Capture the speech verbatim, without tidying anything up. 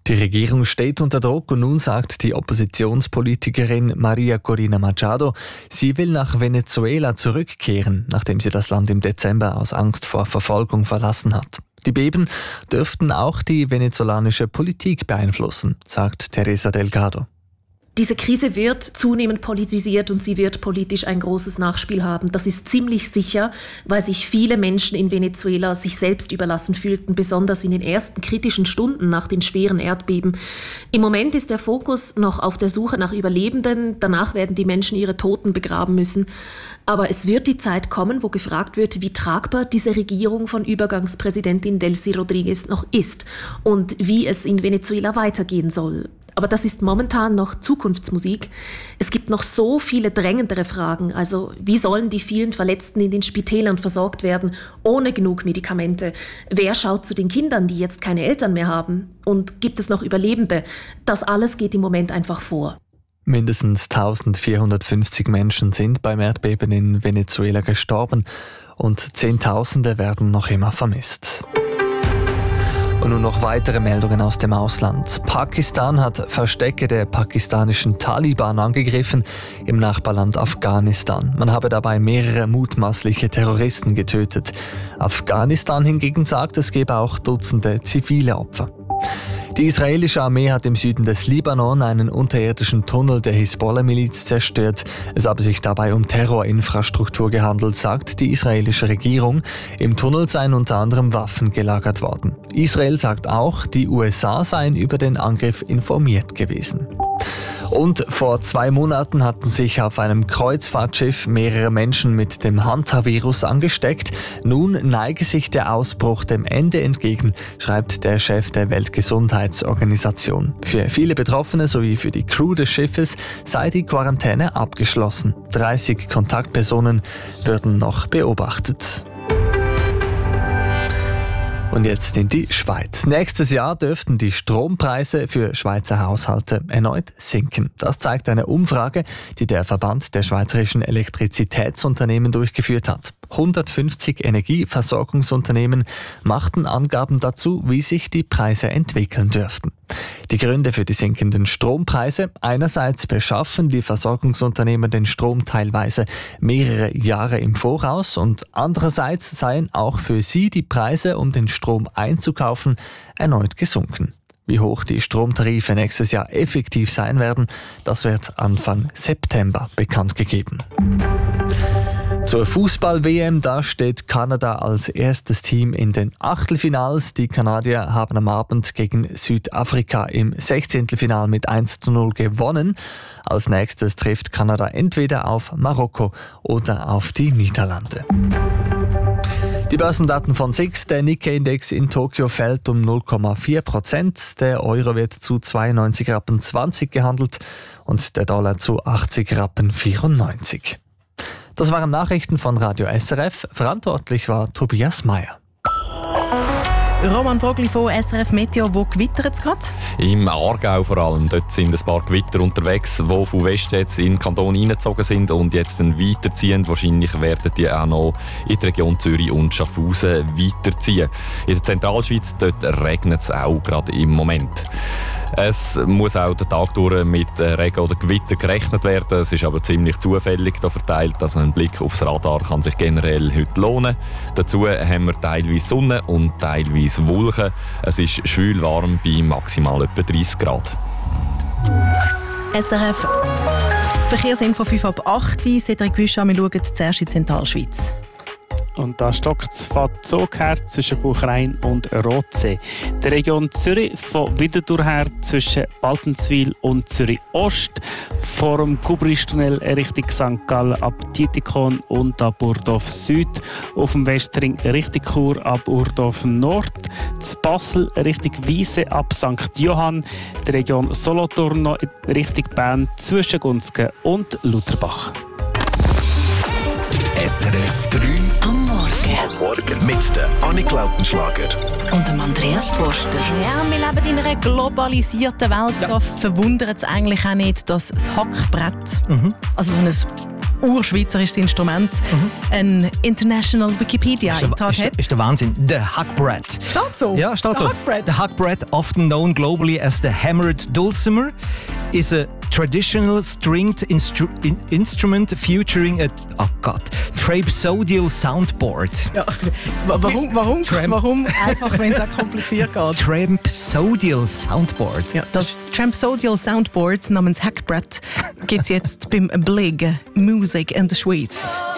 Die Regierung steht unter Druck und nun sagt die Oppositionspolitikerin Maria Corina Machado, sie will nach Venezuela zurückkehren, nachdem sie das Land im Dezember aus Angst vor Verfolgung verlassen hat. Die Beben dürften auch die venezolanische Politik beeinflussen, sagt Teresa Delgado. Diese Krise wird zunehmend politisiert und sie wird politisch ein großes Nachspiel haben. Das ist ziemlich sicher, weil sich viele Menschen in Venezuela sich selbst überlassen fühlten, besonders in den ersten kritischen Stunden nach den schweren Erdbeben. Im Moment ist der Fokus noch auf der Suche nach Überlebenden. Danach werden die Menschen ihre Toten begraben müssen. Aber es wird die Zeit kommen, wo gefragt wird, wie tragbar diese Regierung von Übergangspräsidentin Delcy Rodriguez noch ist und wie es in Venezuela weitergehen soll. Aber das ist momentan noch Zukunftsmusik. Es gibt noch so viele drängendere Fragen. Also wie sollen die vielen Verletzten in den Spitälern versorgt werden, ohne genug Medikamente? Wer schaut zu den Kindern, die jetzt keine Eltern mehr haben? Und gibt es noch Überlebende? Das alles geht im Moment einfach vor. Mindestens eintausendvierhundertfünfzig Menschen sind beim Erdbeben in Venezuela gestorben und Zehntausende werden noch immer vermisst. Und nun noch weitere Meldungen aus dem Ausland. Pakistan hat Verstecke der pakistanischen Taliban angegriffen im Nachbarland Afghanistan. Man habe dabei mehrere mutmaßliche Terroristen getötet. Afghanistan hingegen sagt, es gebe auch Dutzende zivile Opfer. Die israelische Armee hat im Süden des Libanon einen unterirdischen Tunnel der Hisbollah-Miliz zerstört. Es habe sich dabei um Terrorinfrastruktur gehandelt, sagt die israelische Regierung. Im Tunnel seien unter anderem Waffen gelagert worden. Israel sagt auch, die U S A seien über den Angriff informiert gewesen. Und vor zwei Monaten hatten sich auf einem Kreuzfahrtschiff mehrere Menschen mit dem Hantavirus angesteckt. Nun neige sich der Ausbruch dem Ende entgegen, schreibt der Chef der Weltgesundheitsorganisation. Für viele Betroffene sowie für die Crew des Schiffes sei die Quarantäne abgeschlossen. dreißig Kontaktpersonen würden noch beobachtet. Und jetzt in die Schweiz. Nächstes Jahr dürften die Strompreise für Schweizer Haushalte erneut sinken. Das zeigt eine Umfrage, die der Verband der schweizerischen Elektrizitätsunternehmen durchgeführt hat. hundertfünfzig Energieversorgungsunternehmen machten Angaben dazu, wie sich die Preise entwickeln dürften. Die Gründe für die sinkenden Strompreise: einerseits beschaffen die Versorgungsunternehmen den Strom teilweise mehrere Jahre im Voraus und andererseits seien auch für sie die Preise, um den Strom einzukaufen, erneut gesunken. Wie hoch die Stromtarife nächstes Jahr effektiv sein werden, das wird Anfang September bekannt gegeben. Zur Fußball-W M, da steht Kanada als erstes Team in den Achtelfinals. Die Kanadier haben am Abend gegen Südafrika im Sechzehntelfinal mit eins zu null gewonnen. Als nächstes trifft Kanada entweder auf Marokko oder auf die Niederlande. Die Börsendaten von S I X, der Nikkei-Index in Tokio fällt um null Komma vier Prozent. Der Euro wird zu zweiundneunzig Rappen zwanzig gehandelt und der Dollar zu achtzig Rappen vierundneunzig. Das waren Nachrichten von Radio S R F. Verantwortlich war Tobias Meyer. Roman Brogli von S R F Meteo, wo gewittert es gerade? Im Aargau vor allem. Dort sind ein paar Gewitter unterwegs, die von Westen jetzt in den Kanton reingezogen sind und jetzt dann weiterziehen. Wahrscheinlich werden die auch noch in die Region Zürich und Schaffhausen weiterziehen. In der Zentralschweiz dort regnet es auch gerade im Moment. Es muss auch den Tag durch mit Regen oder Gewitter gerechnet werden. Es ist aber ziemlich zufällig da verteilt. Also ein Blick aufs Radar kann sich generell heute lohnen. Dazu haben wir teilweise Sonne und teilweise Wolken. Es ist schwül warm bei maximal etwa dreißig Grad. S R F Verkehrsinfo fünf ab acht. Cedric Büscha, wir schauen zuerst in die Zentralschweiz. Und da stockt es von Zug her zwischen Buchrein und Rotsee. Die Region Zürich von Winterthur her zwischen Baltenswil und Zürich Ost. Vor dem Kubristunnel Richtung Sankt Gallen ab Dietikon und ab Urdorf Süd. Auf dem Westring Richtung Chur ab Urdorf Nord. Z Basel Richtung Wiese ab Sankt Johann. Die Region Solothurn Richtung Bern zwischen Gunzgen und Lutherbach. S R F drei am Morgen. Am Morgen mit der Annik Lautenschlager und dem Andreas Forster. Ja, wir leben in einer globalisierten Welt. Ja. Da verwundert es eigentlich auch nicht, dass das Hackbrett, mhm. also so ein urschweizerisches Instrument mhm. ein International Wikipedia-Eintrag ist, hat. ist, ist der Wahnsinn. The Hackbrett. Steht so? Ja, steht so. Hackbrett. The Hackbrett, often known globally as the hammered dulcimer, is a traditional stringed instru in instrument featuring a oh God, trapezoidal soundboard. Ja, warum, warum, warum einfach, wenn es auch kompliziert geht? Trapezoidal Soundboard. Ja, das Trapezoidal Soundboard namens Hackbrett gibt es jetzt beim Blig Music in the Schweiz.